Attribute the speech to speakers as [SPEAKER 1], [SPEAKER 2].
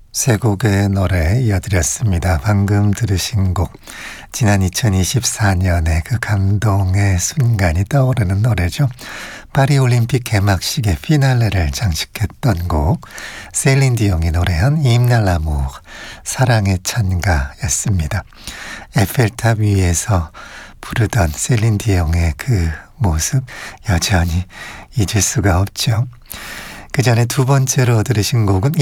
[SPEAKER 1] 세 곡의 노래 이어드렸습니다. 방금 들으신 곡, 지난 2024년의 그 감동의 순간이 떠오르는 노래죠. 파리올림픽 개막식의 피날레를 장식했던 곡, 셀린 디옹이 노래한 임날라무 사랑의 찬가였습니다. 에펠탑 위에서 부르던 셀린 디옹의 그 모습 여전히 잊을 수가 없죠. 그 전에 두 번째로 들으신 곡은